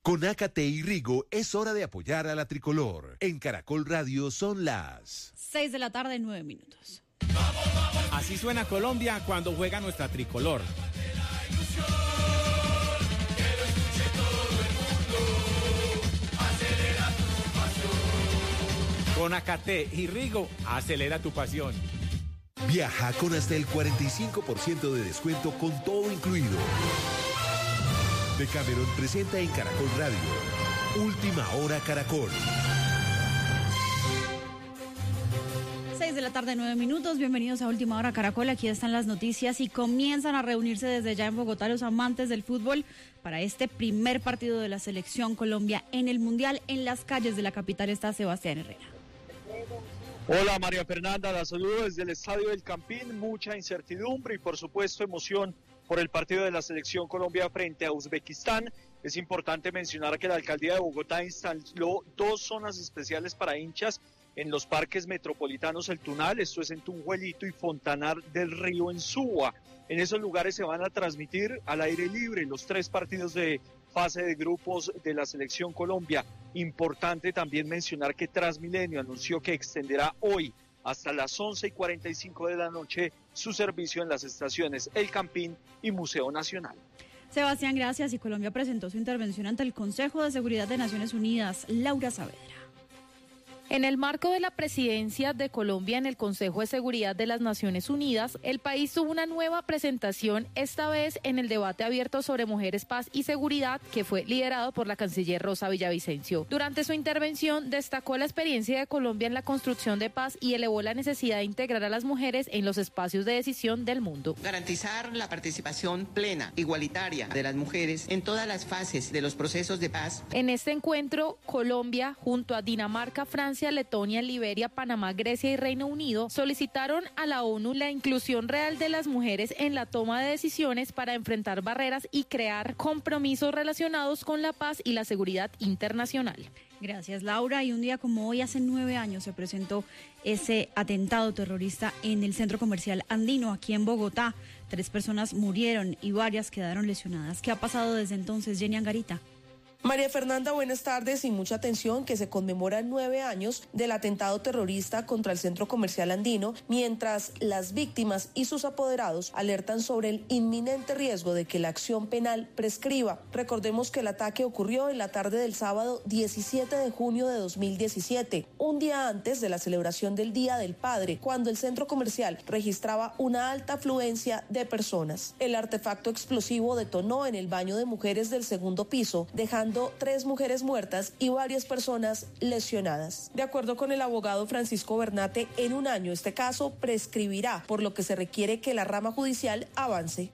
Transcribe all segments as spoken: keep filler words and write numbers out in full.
Con Ácate y Rigo es hora de apoyar a la tricolor. En Caracol Radio son las seis de la tarde, nueve minutos. Así suena Colombia cuando juega nuestra tricolor. Con Ácate y Rigo, acelera tu pasión. Viaja con hasta el cuarenta y cinco por ciento de descuento con todo incluido. Decameron presenta en Caracol Radio Última Hora Caracol. seis de la tarde, nueve minutos. Bienvenidos a Última Hora Caracol. Aquí están las noticias y comienzan a reunirse desde ya en Bogotá los amantes del fútbol para este primer partido de la Selección Colombia en el Mundial. En las calles de la capital está Sebastián Herrera. Hola María Fernanda, la saludo desde el Estadio del Campín. Mucha incertidumbre y por supuesto emoción por el partido de la Selección Colombia frente a Uzbekistán. Es importante mencionar que la Alcaldía de Bogotá instaló dos zonas especiales para hinchas en los parques metropolitanos El Tunal, esto es en Tunjuelito y Fontanar del Río en Suba. En esos lugares se van a transmitir al aire libre los tres partidos de fase de grupos de la Selección Colombia. Importante también mencionar que Transmilenio anunció que extenderá hoy hasta las once y cuarenta y cinco de la noche su servicio en las estaciones El Campín y Museo Nacional. Sebastián, gracias. Y Colombia presentó su intervención ante el Consejo de Seguridad de Naciones Unidas. Laura Saavedra. En el marco de la presidencia de Colombia en el Consejo de Seguridad de las Naciones Unidas, el país tuvo una nueva presentación, esta vez en el debate abierto sobre mujeres, paz y seguridad, que fue liderado por la canciller Rosa Villavicencio. Durante su intervención, destacó la experiencia de Colombia en la construcción de paz y elevó la necesidad de integrar a las mujeres en los espacios de decisión del mundo. Garantizar la participación plena, igualitaria de las mujeres en todas las fases de los procesos de paz. En este encuentro, Colombia, junto a Dinamarca, Francia, Letonia, Liberia, Panamá, Grecia y Reino Unido solicitaron a la ONU la inclusión real de las mujeres en la toma de decisiones para enfrentar barreras y crear compromisos relacionados con la paz y la seguridad internacional. Gracias, Laura. Y un día como hoy, hace nueve años, se presentó ese atentado terrorista en el centro comercial Andino, aquí en Bogotá. Tres personas murieron y varias quedaron lesionadas. ¿Qué ha pasado desde entonces, Jenny Angarita? María Fernanda, buenas tardes y mucha atención que se conmemoran nueve años del atentado terrorista contra el centro comercial Andino, mientras las víctimas y sus apoderados alertan sobre el inminente riesgo de que la acción penal prescriba. Recordemos que el ataque ocurrió en la tarde del sábado diecisiete de junio de dos mil diecisiete, un día antes de la celebración del Día del Padre, cuando el centro comercial registraba una alta afluencia de personas. El artefacto explosivo detonó en el baño de mujeres del segundo piso, dejando tres mujeres muertas y varias personas lesionadas. De acuerdo con el abogado Francisco Bernate, en un año este caso prescribirá, por lo que se requiere que la rama judicial avance.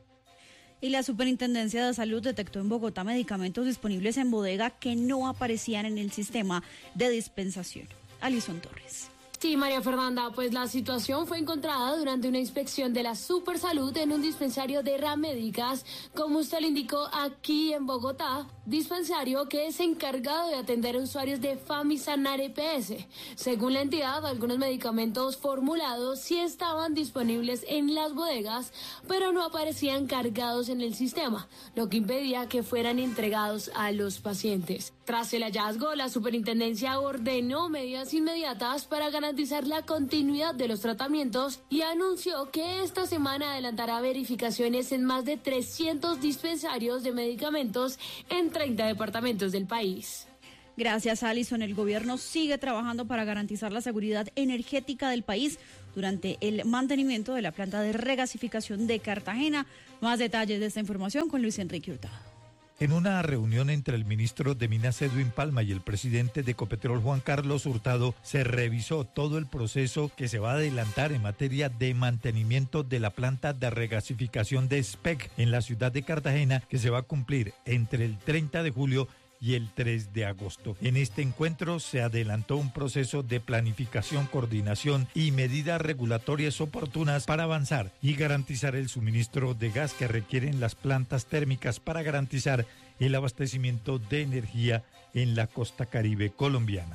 Y la Superintendencia de Salud detectó en Bogotá medicamentos disponibles en bodega que no aparecían en el sistema de dispensación. Alison Torres. Sí, María Fernanda, pues la situación fue encontrada durante una inspección de la Supersalud en un dispensario de Ramédicas, como usted lo indicó, aquí en Bogotá, dispensario que es encargado de atender a usuarios de Famisanar E P S. Según la entidad, algunos medicamentos formulados sí estaban disponibles en las bodegas, pero no aparecían cargados en el sistema, lo que impedía que fueran entregados a los pacientes. Tras el hallazgo, la superintendencia ordenó medidas inmediatas para garantizar garantizar la continuidad de los tratamientos y anunció que esta semana adelantará verificaciones en más de trescientos dispensarios de medicamentos en treinta departamentos del país. Gracias, Alison. El gobierno sigue trabajando para garantizar la seguridad energética del país durante el mantenimiento de la planta de regasificación de Cartagena. Más detalles de esta información con Luis Enrique Hurtado. En una reunión entre el ministro de Minas Edwin Palma y el presidente de Ecopetrol Juan Carlos Hurtado, se revisó todo el proceso que se va a adelantar en materia de mantenimiento de la planta de regasificación de S P E C en la ciudad de Cartagena, que se va a cumplir entre el treinta de julio y el tres de agosto. En este encuentro se adelantó un proceso de planificación, coordinación y medidas regulatorias oportunas para avanzar y garantizar el suministro de gas que requieren las plantas térmicas para garantizar el abastecimiento de energía en la costa caribe colombiana.